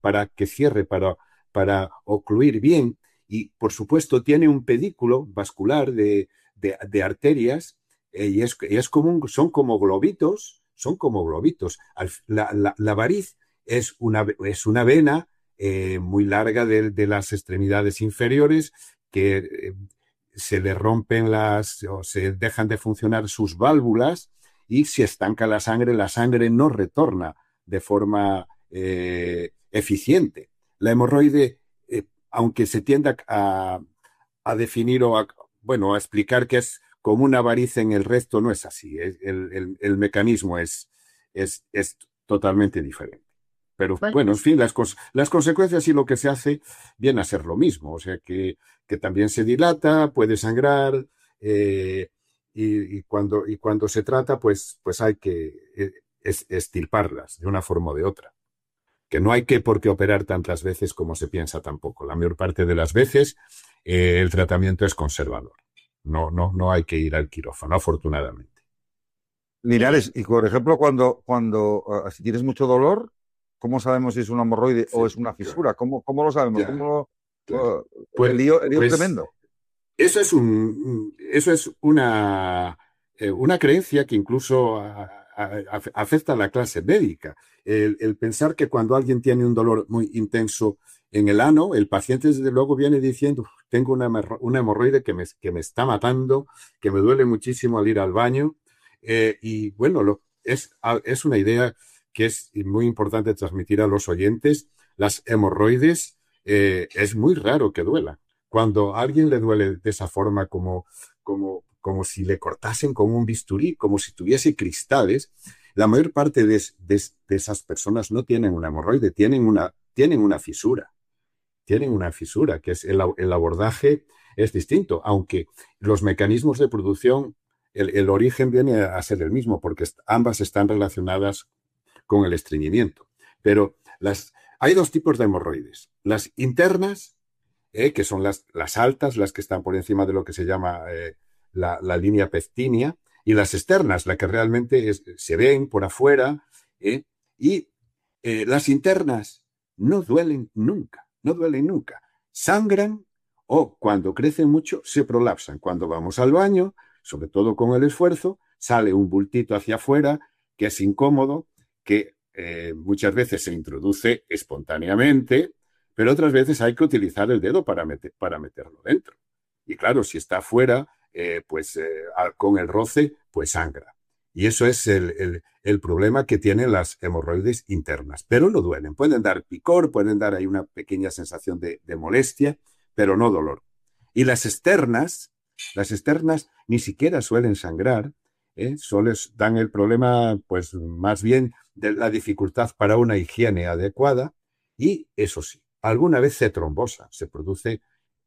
para que cierre, para ocluir bien. Y, por supuesto, tiene un pedículo vascular de arterias y es como son como globitos. La variz es una vena muy larga de las extremidades inferiores que se le rompen o se dejan de funcionar sus válvulas y se estanca la sangre no retorna de forma eficiente. La hemorroide, aunque se tienda a definir bueno, a explicar que es como una variz en el resto, no es así. El mecanismo es totalmente diferente. Pero Bueno, bueno, en fin, las consecuencias y lo que se hace viene a ser lo mismo. O sea que también se dilata, puede sangrar, y cuando se trata, pues hay que extirparlas de una forma o de otra. Que no hay que por qué operar tantas veces como se piensa tampoco. La mayor parte de las veces el tratamiento es conservador. No hay que ir al quirófano, afortunadamente. eh, Linares, y por ejemplo, si tienes mucho dolor, ¿cómo sabemos si es una hemorroide o Sí, es una claro, fisura? ¿Cómo lo sabemos? ya, claro. El Pues, lío es pues tremendo. eso es una creencia que incluso afecta a la clase médica. El pensar que cuando alguien tiene un dolor muy intenso en el ano, el paciente desde luego viene diciendo, tengo una hemorroide que me está matando, que me duele muchísimo al ir al baño. Y bueno, es una idea que es muy importante transmitir a los oyentes. Las hemorroides es muy raro que duelan. Cuando a alguien le duele de esa forma, como si le cortasen con un bisturí, como si tuviese cristales, la mayor parte de esas personas no tienen una hemorroide, tienen una fisura. Tienen una fisura, que es el abordaje es distinto, aunque los mecanismos de producción, el origen viene a ser el mismo, porque ambas están relacionadas con el estreñimiento. Pero hay dos tipos de hemorroides. Las internas, que son las altas, las que están por encima de lo que se llama la línea pectínea, y las externas, las que realmente se ven por afuera, ¿eh? Y las internas no duelen nunca, no duelen nunca. Sangran o cuando crecen mucho se prolapsan. Cuando vamos al baño, sobre todo con el esfuerzo, sale un bultito hacia afuera que es incómodo, que muchas veces se introduce espontáneamente, pero otras veces hay que utilizar el dedo para meterlo dentro. Y claro, si está afuera, con el roce, pues sangra. Y eso es el problema que tienen las hemorroides internas. Pero no duelen. Pueden dar picor, pueden dar ahí una pequeña sensación de molestia, pero no dolor. Y las externas ni siquiera suelen sangrar, solo dan el problema, pues más bien de la dificultad para una higiene adecuada. Y eso sí, alguna vez se trombosa, se produce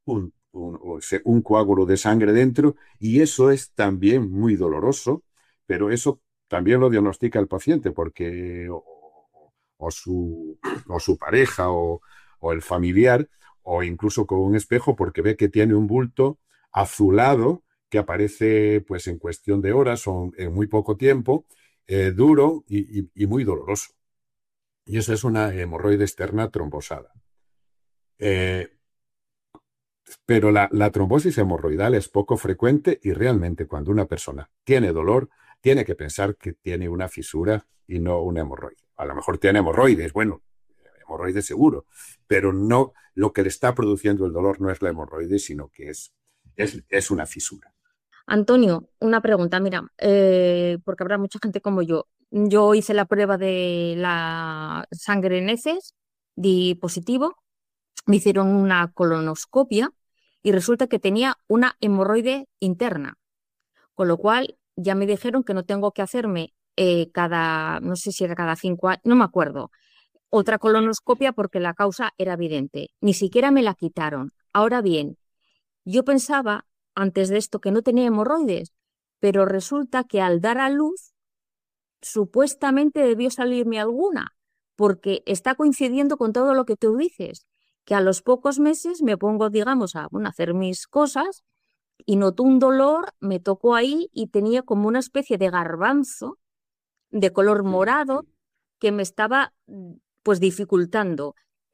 un coágulo de sangre dentro y eso es también muy doloroso, pero eso también lo diagnostica el paciente porque o su pareja o el familiar o incluso con un espejo porque ve que tiene un bulto azulado que aparece pues en cuestión de horas o en muy poco tiempo, duro y muy doloroso. Y eso es una hemorroide externa trombosada. Eh, pero la trombosis hemorroidal es poco frecuente y realmente cuando una persona tiene dolor, tiene que pensar que tiene una fisura y no una hemorroide. A lo mejor tiene hemorroides, bueno, hemorroides seguro, pero no, lo que le está produciendo el dolor no es la hemorroide, sino que es una fisura. Antonio, una pregunta, mira, porque habrá mucha gente como yo. Yo hice la prueba de la sangre en heces, di positivo, me hicieron una colonoscopia y resulta que tenía una hemorroide interna, con lo cual ya me dijeron que no tengo que hacerme no sé si era cada 5 años, no me acuerdo, otra colonoscopia porque la causa era evidente. Ni siquiera me la quitaron. Ahora bien, yo pensaba antes de esto que no tenía hemorroides, pero resulta que al dar a luz supuestamente debió salirme alguna, porque está coincidiendo con todo lo que tú dices, que a los pocos meses me pongo, digamos, bueno, a hacer mis cosas y noto un dolor, me tocó ahí y tenía como una especie de garbanzo de color morado que me estaba pues dificultando.